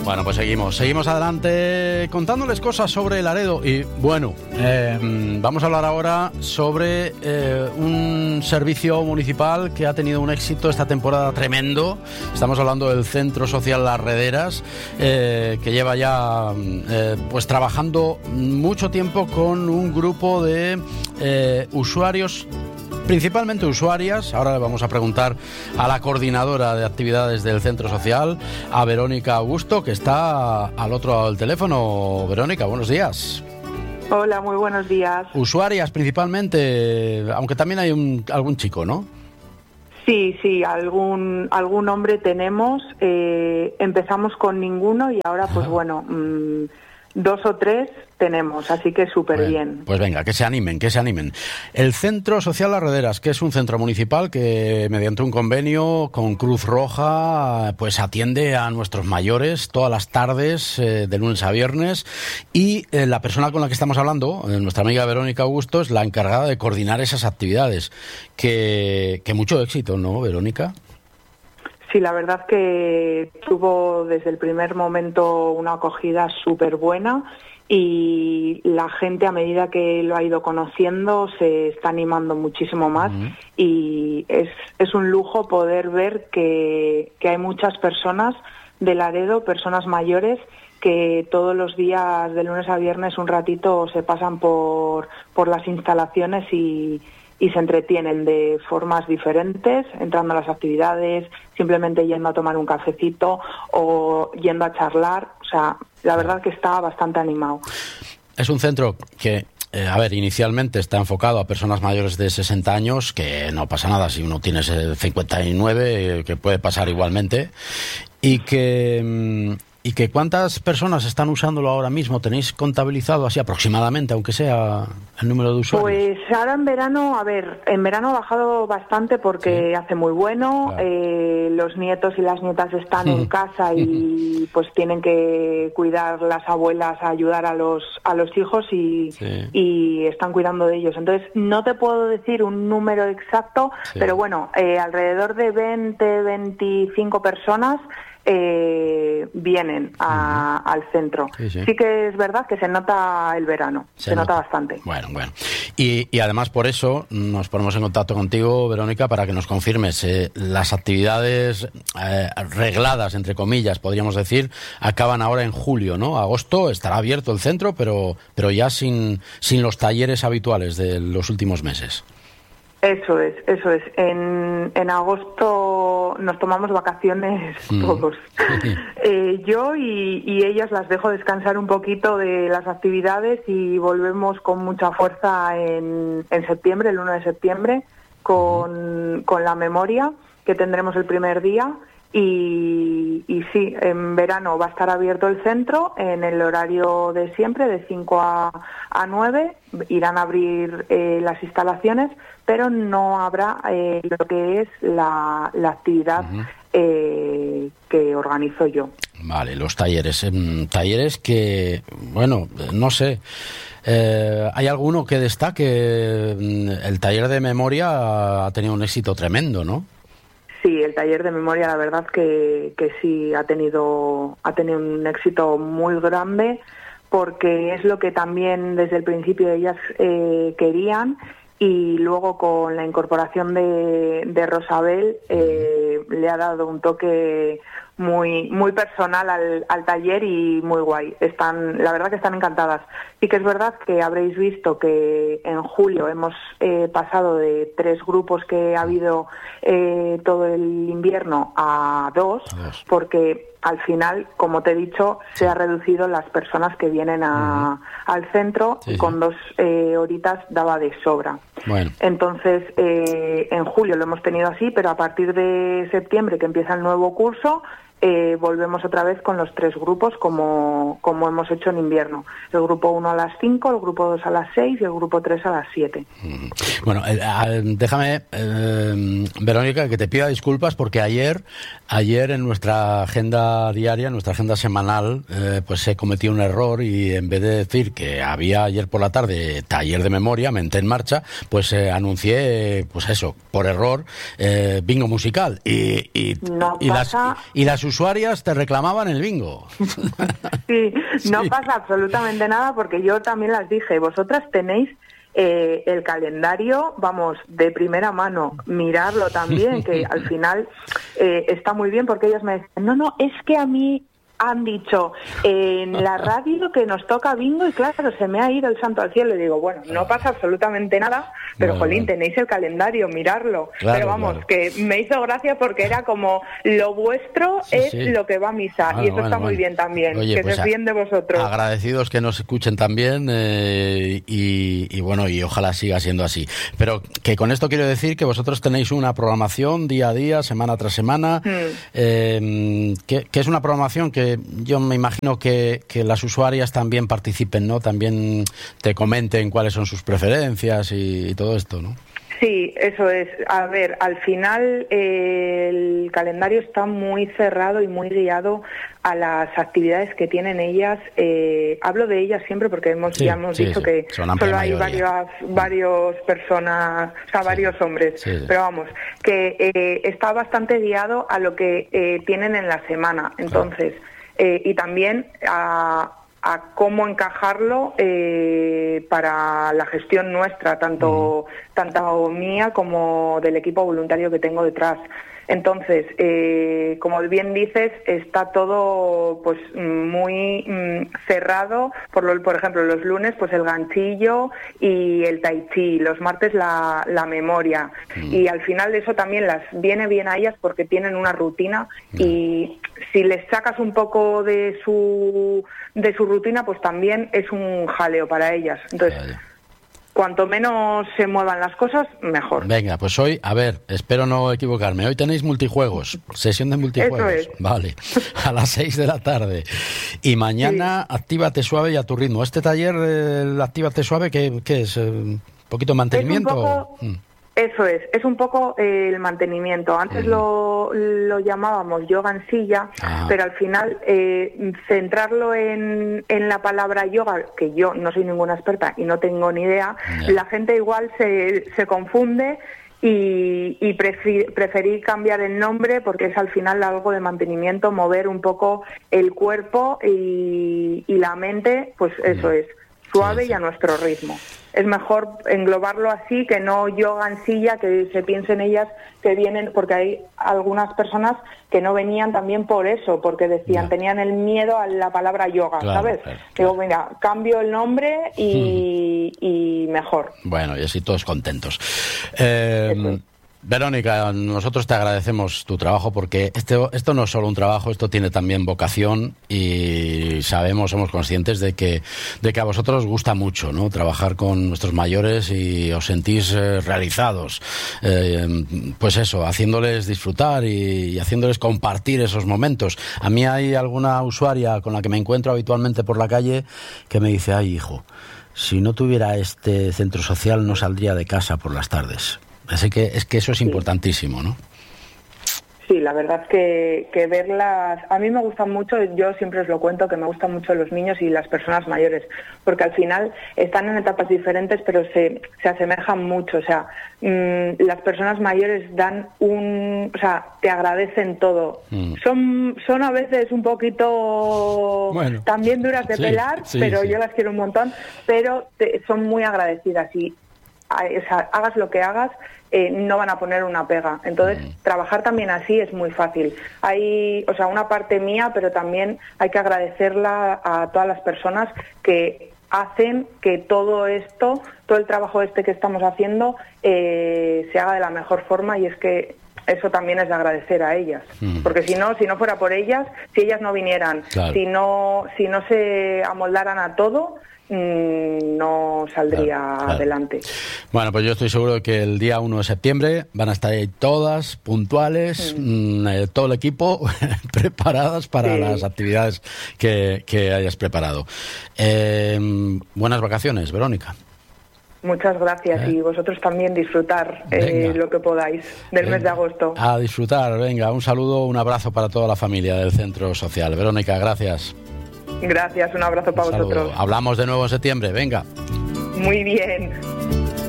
Bueno, pues seguimos adelante contándoles cosas sobre Laredo y bueno, vamos a hablar ahora sobre un servicio municipal que ha tenido un éxito esta temporada tremendo. Estamos hablando del Centro Social Las Rederas, que lleva ya pues trabajando mucho tiempo con un grupo de usuarios, principalmente usuarias. Ahora le vamos a preguntar a la coordinadora de actividades del Centro Social, a Verónica Augusto, que está al otro lado del teléfono. Verónica, buenos días. Hola, muy buenos días. Usuarias principalmente, aunque también hay algún chico, ¿no? Sí, algún hombre tenemos. Empezamos con ninguno y ahora, pues bueno, 2 o 3 tenemos, así que súper bien. Pues venga, que se animen. El Centro Social Las Rederas, que es un centro municipal que mediante un convenio con Cruz Roja pues atiende a nuestros mayores todas las tardes, de lunes a viernes, y la persona con la que estamos hablando, nuestra amiga Verónica Augusto, es la encargada de coordinar esas actividades. Que mucho éxito, ¿no, Verónica? Sí, la verdad que tuvo desde el primer momento una acogida súper buena y la gente, a medida que lo ha ido conociendo, se está animando muchísimo más. Y es un lujo poder ver que hay muchas personas de Laredo, personas mayores, que todos los días de lunes a viernes un ratito se pasan por las instalaciones y se entretienen de formas diferentes, entrando a las actividades, simplemente yendo a tomar un cafecito o yendo a charlar. O sea, la verdad que está bastante animado. Es un centro que, inicialmente está enfocado a personas mayores de 60 años, que no pasa nada si uno tiene 59, que puede pasar igualmente, y que ¿cuántas personas están usándolo ahora mismo? ¿Tenéis contabilizado así aproximadamente, aunque sea el número de usuarios? Pues ahora en verano, en verano ha bajado bastante porque hace muy bueno, claro. Los nietos y las nietas están en casa y pues tienen que cuidar las abuelas, ayudar a los hijos y están cuidando de ellos. Entonces no te puedo decir un número exacto, pero bueno, alrededor de 20-25 personas vienen al centro. Sí que es verdad que se nota el verano, se nota bastante. Bueno. Y además por eso nos ponemos en contacto contigo, Verónica, para que nos confirmes las actividades regladas, entre comillas, podríamos decir, acaban ahora en julio, ¿no? Agosto estará abierto el centro, pero ya sin los talleres habituales de los últimos meses. Eso es. En agosto nos tomamos vacaciones todos. Yo y ellas las dejo descansar un poquito de las actividades y volvemos con mucha fuerza en septiembre, el 1 de septiembre, con la memoria, que tendremos el primer día. Y sí, en verano va a estar abierto el centro en el horario de siempre, de 5 a 9, irán a abrir las instalaciones, pero no habrá lo que es la actividad que organizo yo. Vale, los talleres. Talleres que, bueno, no sé, ¿hay alguno que destaque? El taller de memoria ha tenido un éxito tremendo, ¿no? Sí, el taller de memoria, la verdad que sí ha tenido un éxito muy grande, porque es lo que también desde el principio ellas querían, y luego con la incorporación de Rosabel le ha dado un toque muy personal al taller y muy guay. La verdad que están encantadas. Sí que es verdad que habréis visto que en julio hemos pasado de 3 grupos que ha habido todo el invierno a 2, porque al final, como te he dicho, se ha reducido las personas que vienen al centro, y con 2 horitas daba de sobra. Bueno. Entonces, en julio lo hemos tenido así, pero a partir de septiembre, que empieza el nuevo curso, volvemos otra vez con los 3 grupos como hemos hecho en invierno. El grupo 1 a las 5, el grupo 2 a las 6 y el grupo 3 a las 7. Bueno, déjame, Verónica, que te pida disculpas porque ayer en nuestra agenda diaria, en nuestra agenda semanal, pues se cometió un error, y en vez de decir que había ayer por la tarde taller de memoria, mente en marcha, pues anuncié, pues eso, por error, bingo musical. Y las usuarias te reclamaban el bingo. Sí, no pasa absolutamente nada porque yo también las dije, vosotras tenéis el calendario, vamos, de primera mano, mirarlo también, que al final está muy bien porque ellas me dicen, no, es que a mí han dicho en la radio que nos toca bingo y claro, se me ha ido el santo al cielo. Y digo, bueno, no pasa absolutamente nada, pero jolín, tenéis el calendario, mirarlo. Claro, pero vamos, que me hizo gracia porque era como lo vuestro es lo que va a misa. Y eso está muy bien también. Oye, que pues se ríen de vosotros. Agradecidos que nos escuchen también y bueno, y ojalá siga siendo así. Pero que con esto quiero decir que vosotros tenéis una programación día a día, semana tras semana, que es una programación que yo me imagino que las usuarias también participen, ¿no? También te comenten cuáles son sus preferencias y todo esto, ¿no? Sí, eso es. A ver, al final el calendario está muy cerrado y muy guiado a las actividades que tienen ellas. Hablo de ellas siempre porque ya hemos dicho que solo hay varios personas, o sea, varios hombres. Pero vamos, que está bastante guiado a lo que tienen en la semana. Entonces, y también a cómo encajarlo para la gestión nuestra, tanto mía como del equipo voluntario que tengo detrás. Entonces, como bien dices, está todo pues muy cerrado. Por ejemplo, los lunes pues el ganchillo y el tai chi, los martes la memoria. Y al final eso también las viene bien a ellas porque tienen una rutina y si les sacas un poco de su rutina, pues también es un jaleo para ellas. Entonces, cuanto menos se muevan las cosas, mejor. Venga, pues hoy, a ver, espero no equivocarme, hoy tenéis multijuegos, sesión de multijuegos. Eso es. Vale, a las 6 de la tarde. Y mañana, Actívate Suave y a tu ritmo. Este taller, el Actívate Suave, ¿qué es? ¿Un poquito de mantenimiento? Eso es un poco el mantenimiento. Antes lo llamábamos yoga en silla, pero al final centrarlo en la palabra yoga, que yo no soy ninguna experta y no tengo ni idea, la gente igual se confunde y preferí cambiar el nombre porque es al final algo de mantenimiento, mover un poco el cuerpo y la mente, pues eso es, suave y a nuestro ritmo. Es mejor englobarlo así que no yoga en silla, que se piensen ellas que vienen, porque hay algunas personas que no venían también por eso, porque decían, tenían el miedo a la palabra yoga, ¿sabes? Digo, mira, cambio el nombre y mejor. Bueno, y así todos contentos. Verónica, nosotros te agradecemos tu trabajo porque esto no es solo un trabajo, esto tiene también vocación y somos conscientes de que a vosotros os gusta mucho, ¿no? Trabajar con nuestros mayores y os sentís realizados, pues eso, haciéndoles disfrutar y haciéndoles compartir esos momentos. A mí hay alguna usuaria con la que me encuentro habitualmente por la calle que me dice, ay hijo, si no tuviera este centro social no saldría de casa por las tardes. Así que es que eso es importantísimo, ¿no? Sí, la verdad que verlas... A mí me gustan mucho, yo siempre os lo cuento, que me gustan mucho los niños y las personas mayores, porque al final están en etapas diferentes, pero se asemejan mucho. O sea, las personas mayores dan o sea, te agradecen todo. Son a veces un poquito también duras de pelar, pero yo las quiero un montón, pero son muy agradecidas y hagas lo que hagas, no van a poner una pega. Entonces, trabajar también así es muy fácil. Hay, o sea, una parte mía, pero también hay que agradecerla a todas las personas que hacen que todo esto, todo el trabajo que estamos haciendo, se haga de la mejor forma, y es que eso también es de agradecer a ellas, porque si no fuera por ellas, si ellas no vinieran, si no se amoldaran a todo, no saldría adelante. Bueno, pues yo estoy seguro de que el día 1 de septiembre van a estar ahí todas puntuales, todo el equipo preparadas para las actividades que hayas preparado. Buenas vacaciones, Verónica. Muchas gracias, y vosotros también disfrutar lo que podáis del mes de agosto. A disfrutar, venga, un saludo, un abrazo para toda la familia del Centro Social. Verónica, gracias. Gracias, un abrazo para vosotros. Hablamos de nuevo en septiembre, venga. Muy bien.